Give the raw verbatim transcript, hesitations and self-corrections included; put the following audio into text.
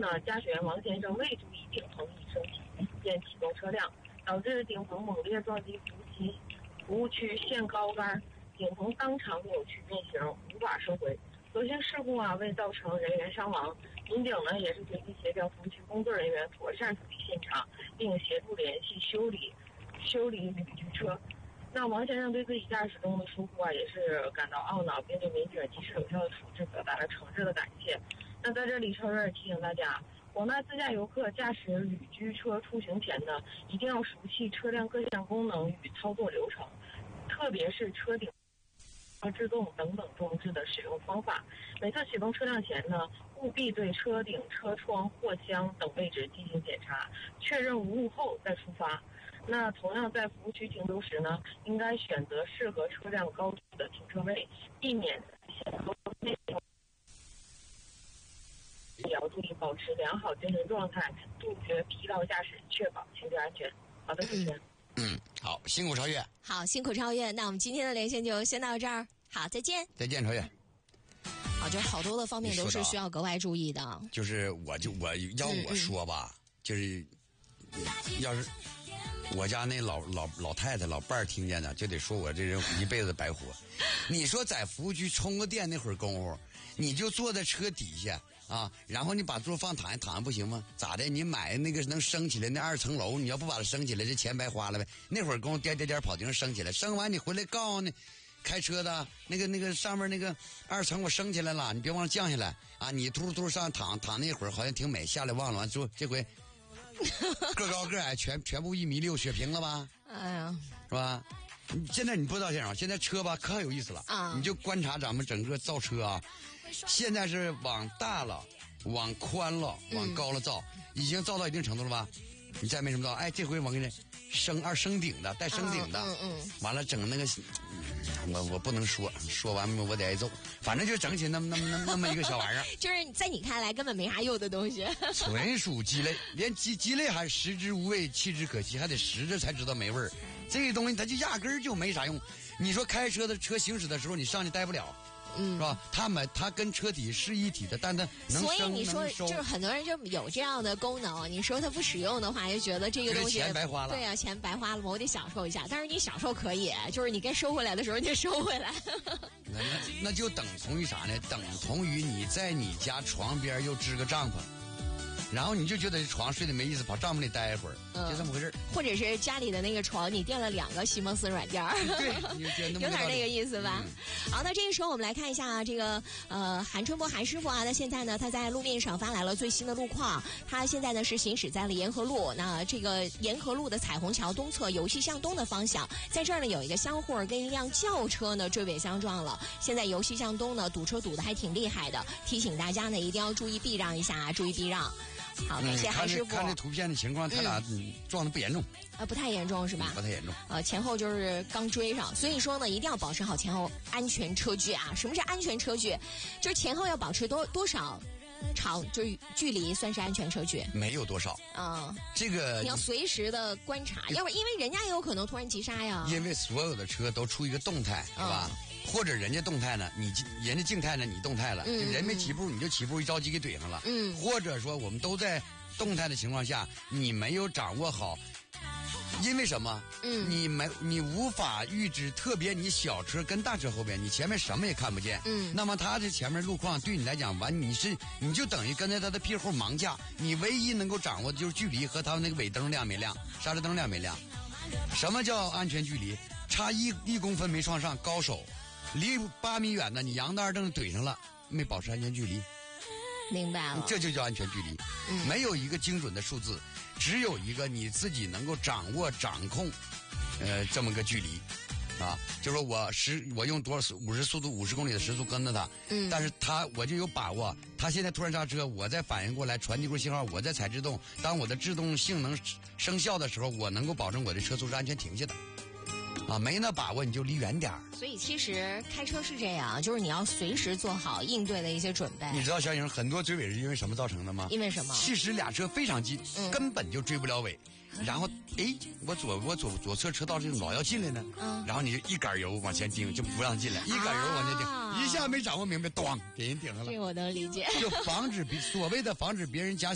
呢，驾驶员王先生未注意顶棚已升起，便启动车辆，导致顶棚猛烈撞击服务区服务区线高杆，顶棚当场扭曲变形，无法收回。所幸事故啊未造成人员伤亡，民警呢也是随即协调服务区工作人员妥善处理现场，并协助联系修理修理旅居车。那王先生对自己驾驶中的疏忽啊，也是感到懊恼，并对民警及时有效的处置表达了诚挚的感谢。那在这里，超人提醒大家，广大自驾游客驾驶旅居车出行前呢，一定要熟悉车辆各项功能与操作流程，特别是车顶制动等等装置的使用方法。每次启动车辆前呢，务必对车顶、车窗、货箱等位置进行检查，确认无误后再出发。那同样在服务区停留时呢，应该选择适合车辆高度的停车位，避免险沟内容。也要注意保持良好精神状态，杜绝疲劳驾驶，确保行车安全。好的，主持人。 嗯，好，辛苦超越。 好，辛苦超越。那我们今天的连线就先到这儿。好，再见。 再见，超越。 好，就是好多的方面都是需要格外注意的。 就是我就我要我说吧，嗯嗯就是要是我家那老老老太太老伴儿听见了，就得说我这人一辈子白活。你说在服务区充个电那会儿功夫，你就坐在车底下啊，然后你把座放躺下躺下不行吗？咋的？你买那个能升起来那二层楼，你要不把它升起来，这钱白花了呗。那会儿功夫颠颠颠跑顶上升起来，升完你回来告诉你开车的那个那个上面那个二层我升起来了，你别忘了降下来啊！你突突上躺躺那会儿好像挺美，下来忘了完之后这回个高个矮全全部一米六血平了吧？ 哎呀， 是吧？现在你不知道现场，现在车吧可有意思了啊！你就观察咱们整个造车啊，现在是往大了、往宽了、往高了造，嗯、已经造到一定程度了吧？你再没什么造，哎，这回我给你升二升顶的，带升顶的， 嗯嗯， 完了整那个，我我不能说，说完我得挨揍，反正就整起那么那么那么那么一个小玩意儿， 就是在你看来根本没啥用的东西， 纯属鸡肋，连鸡鸡肋还食之无味，弃之可惜，还得食着才知道没味儿。这个东西它就压根儿就没啥用。你说开车的车行驶的时候，你上去待不了。嗯，是吧？它们它跟车体是一体的，但它能所以你说就是很多人就有这样的功能，你说它不使用的话，就觉得这个东西钱白花了。 对啊，钱白花了，我得享受一下。但是你享受可以，就是你该收回来的时候你得收回来。 那那那就等同于啥呢？等同于你在你家床边又支个帐篷。然后你就觉得这床睡得没意思，跑帐篷里待一会儿，嗯、就这么回事。 或者是家里的那个床，你垫了两个西蒙斯软垫儿， 对，有点那个意思吧。嗯、好，那这个时候我们来看一下啊，这个呃韩春波韩师傅啊，那现在呢他在路面上发来了最新的路况，他现在呢是行驶在了沿河路，那这个沿河路的彩虹桥东侧由西向东的方向，在这儿呢有一个厢货跟一辆轿车呢追尾相撞了，现在由西向东呢堵车堵得还挺厉害的，提醒大家呢一定要注意避让一下，注意避让。好，感谢韩师傅。 嗯、看, 看这图片的情况，他俩、嗯、撞得不严重， 呃，不太严重是吧？ 不太严重。 呃，前后就是刚追上，所以说呢，一定要保持好前后安全车距啊。什么是安全车距？就是前后要保持多多少长，就是距离算是安全车距？ 没有多少。 啊、嗯， 这个你要随时的观察，要不然因为人家也有可能突然急刹呀。 因为所有的车都出一个动态，是吧？嗯，或者人家动态呢，你人家静态呢，你动态了，嗯、人没起步你就起步，一着急给怼上了。嗯，或者说我们都在动态的情况下，你没有掌握好，因为什么？嗯，你没你无法预知，特别你小车跟大车后边，你前面什么也看不见。嗯，那么他这前面路况对你来讲完，你是你就等于跟在他的屁股盲驾，你唯一能够掌握的就是距离和他那个尾灯亮没亮，刹车灯亮没亮。什么叫安全距离？差一一公分没撞上，高手。离八米远的，你杨大二正怼上了，没保持安全距离， 明白了， 这就叫安全距离。嗯，没有一个精准的数字，只有一个你自己能够掌握、掌控，呃，这么个距离，啊，就说我十，我用多少五十速度、五十公里的时速跟着他，嗯，但是他我就有把握，他现在突然刹车，我再反应过来，传递过信号，我再踩制动，当我的制动性能生效的时候，我能够保证我的车速是安全停下的。啊，没那把握你就离远点儿。 所以其实开车是这样，就是你要随时做好应对的一些准备。 你知道小颖很多追尾是因为什么造成的吗？ 因为什么？ 其实俩车非常近，嗯、根本就追不了尾。然后，哎，我左我左左侧车道这老要进来呢，嗯，然后你就一杆油往前顶，就不让进来，一杆油往前顶，啊、一下没掌握明白，咣给人顶上了。 这我能理解。 就防止别所谓的防止别人加